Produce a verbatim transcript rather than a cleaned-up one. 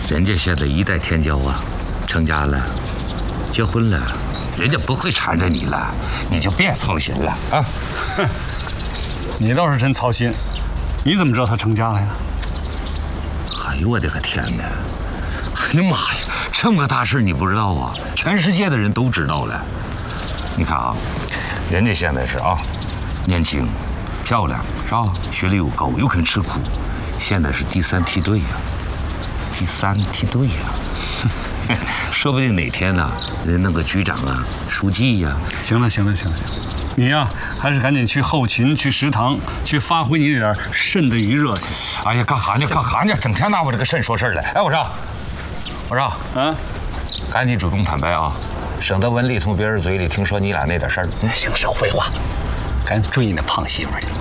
人家现在一代天骄啊，成家了，结婚了，人家不会缠着你了，你就别操心了啊。 哼，你倒是真操心，你怎么知道他成家了呀？ 哎呦我的个天哪！哎呀妈呀，这么个大事你不知道啊？全世界的人都知道了。你看啊，人家现在是啊，年轻、漂亮是吧？学历又高，又肯吃苦，现在是第三梯队呀、啊，第三梯队呀、啊，说不定哪天呢、啊，人弄个局长啊、书记呀、啊。 行了，行了，行了，行了，你呀、啊，还是赶紧去后勤、去食堂，去发挥你那点肾的余热去。 哎呀，干啥呢？干啥呢？整天拿我这个肾说事儿来。哎，我说，我说，啊，赶紧主动坦白啊，省得文丽从别人嘴里听说你俩那点事儿。 行，少废话，赶紧追你那胖媳妇去。